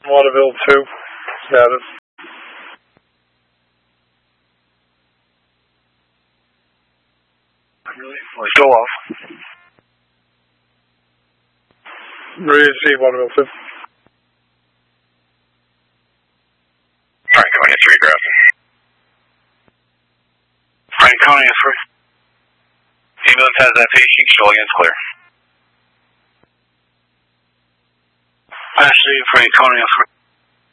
Waterville 2. Status. Go off. Receive Waterville 2. Franconia 3, Grafton. Franconia 3. Ambulance has that patient, show against clear. Ashley, Franconia 3.